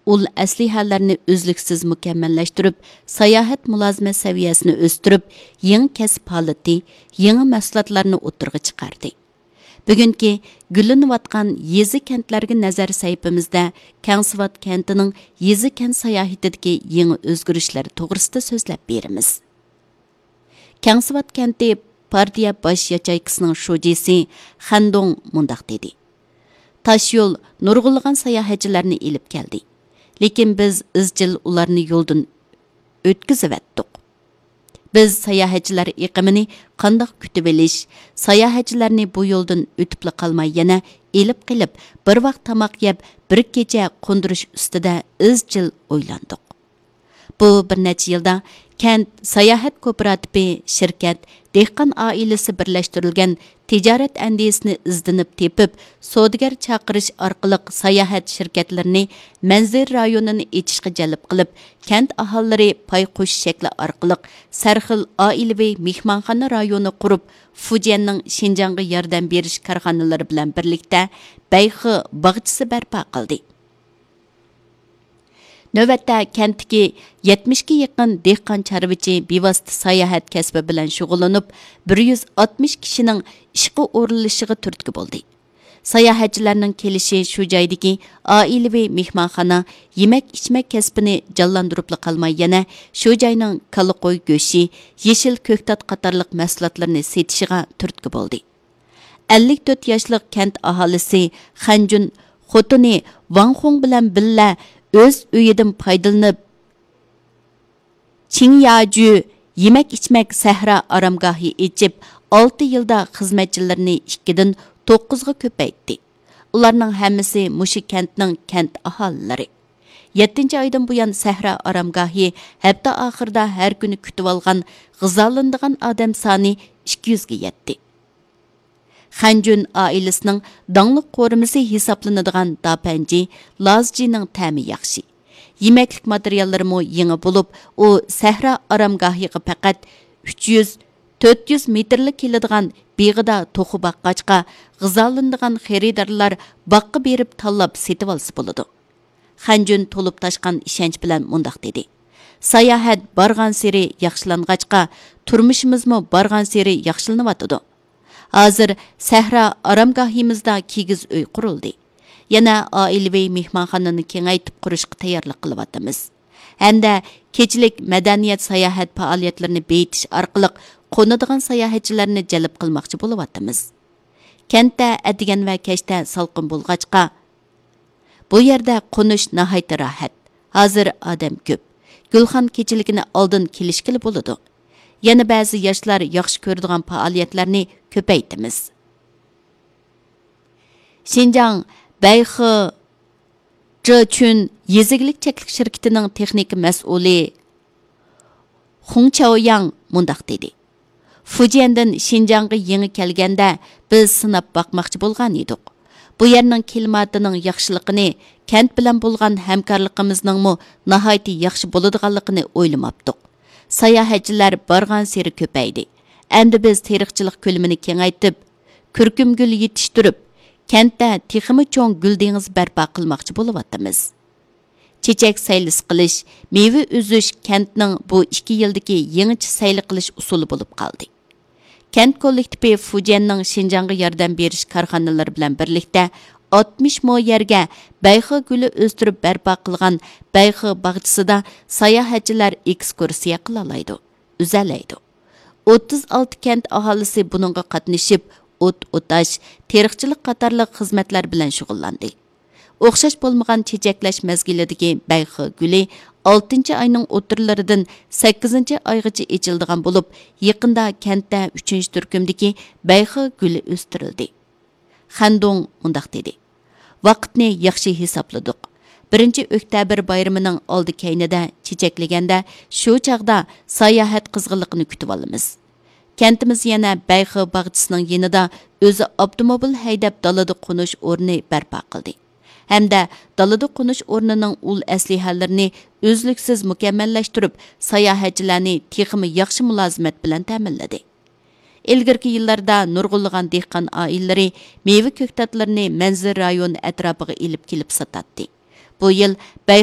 ul aslihalarni uzluksiz mukammallaştırıp, sayahat mulazime seviyesini östürüp, yeni kesip haleti, yeni mahsulotlarni o'tirg'a chiqardi. Bugungi güllanıvatqan yezi kentlarga nazar sayfimizda Kangsivat kentining yezi kent sayohatidagi yangi o'zgarishlar to'g'risida so'zlab beramiz. Kangsivat kenti partiya bosh yachaykisining shujisi Xandong mundaq dedi. Taş yo'l nurg'ulg'an sayohatchilarni elib keldi. Lekin biz izchil ularni yo'ldan o'tkazivatdik. Biz sayohatchilar iqimini qandoq kutib olish, sayohatchilarni bu yo'ldan o'tib qolmay yana elib qilib, bir vaqt tamoq yeb, bir kecha qo'ndirish ustida izchil o'ylandik. Bu bir necha yilda kent sayohat kooperativi shirkat dehqon oilasi birlashtirilgan tijorat andisini izdanib tepib, savdogar chaqirish orqali sayohat shirkatlarini manzil rayonini echishga jalb qilib, kent aholilari pay qo'shish shakli orqali sarxil oilaviy mehmonxona rayoni qurib, Fujianning Xinjiangga yordam berish korxonalari bilan birlikda bayxi bog'chisi barpo qildi. Növətdə kentdəki 70-ga yaqin dehqon chorvachi bevosita sayohat kasbi bilan shug'ullanib, 160 kishining ishga o'rinlashishiga turtki bo'ldi. Sayohatchilarning kelishi shu joydagi oilaviy mehmonxona, yemak-ichmak kasbini jonlantirib qolmay yana shu joyning kalla qo'y go'shi, yeshil ko'ktat qatorliq mahsulotlarni setishiga turtki bo'ldi. 54 yoshlik kent aholisi Xanjun xotini Wang Hong bilan billa o'z uyidan foydalanib Qingyaju yemak-ichmak sahra aramgohi echib 6 yilda xizmatchilarni 2 dan 9 ga ko'paytdi. Ularning hammasi mushu kentning kent aholilari. 7-oydan buyon sahra aramgohi hafta oxirida har kuni kutib olgan g'izolanadigan odam soni 200 ga yetdi. Xanjun oilasining dangliq qo'rimisi hisoblanadigan dapanji lazjining ta'mi yaxshi. Yemaklik materiallari mo yangi bo'lib, u sahra aramgohiga faqat 300-400 metrlik keladigan beg'ida to'qi baqqachqa g'izolanadigan xaridorlar baqqa berib tanlab setib olsa bo'ladi. Xanjun to'lib tashqan ishonch bilan mundaq dedi. Sayohat borgan seri yaxshilangachqa, turmushimizmo borgan seri yaxshilanyotdi. Hozir sahra aramgohimizda kigiz uy qurildi. Yana oilaviy mehmonxonani kengaytib qurishga tayyorlik qilyapmiz. Hamda kechilik madaniyat sayohat faoliyatlarini beyitish orqali qo'nadigan sayohatchilarni jalb qilmoqchi bo'lyapmiz. Kentda adigan va kechda salqin bo'lg'achqa bu yerda qo'nish nihoyat rohat. Hozir odam ko'p. Gulxon kechiligini oldin kelishkili bo'ladi. Yana ba'zi yoshlar yaxshi ko'radigan faoliyatlarni ko'paytimiz. Xinjiang Bayxi Zhechun yeziglik cheklik shirkatining texnik mas'uli Hong Chaoyang mundaq dedi. Fujiandan Xinjiangga yangi kelganda biz sinab boqmoqchi bo'lgan edik. Bu yerning klimatining yaxshiligini, kent bilan bo'lgan hamkorligimizning mo nihoyat yaxshi bo'ladiganligini o'ylamabdik. Sayohatchilar borgan seri ko'paydi. Endi biz teriqchilik ko'lamini kengaytib, kurkumgul yetishtirib, kentda texmi cho'ng gul dengiz barpo qilmoqchi bo'lyapmiz. Chechak saylis qilish, meva uzish kentning bu 2 yildagi yangicha sayli qilish usuli bo'lib qoldi. Kent kollektivi Fujianning Xinjiangga yordam berish korxonalari bilan birlikda 60 mo yerga bayxi guli o'stirib barpo qilgan bayxi bog'chisida sayohatchilar ekskursiya qila oladi, uzalaydi. 36 kent aholisi buningga qatnashib, o't-o'tash, teriqchilik qatorliq xizmatlar bilan shug'ullandi. O'xshash bo'lmagan chechaklash mezgilidagi bayxi guli 6-oyning o'tirlaridan 8-oygacha echildigan bo'lib, yaqinda kentda 3-turkumdagi bayxi guli o'stirildi. Xandong mundaq dedi. Vaqtni yaxshi hisobladik. 1-oktyabr bayramining oldi keynida chechaklaganda shu chaqda sayohat qizg'inligini kutib olamiz. Kentimiz yana bayxi bog'chisining yanida o'zi avtomobil haydab dalada qo'nish o'rni barpo qildi. Hamda dalada qo'nish o'rnining ul aslihalarini o'zliksiz mukammallashtirib, sayohatchilarni texmi yaxshi mulozimat bilan ta'minladi. Ilgirki yillarda nurg'ulg'an dehqon oilalari meva ko'ktatlarini manzil rayon atrofiga ilib kelib sotadi. Bu yil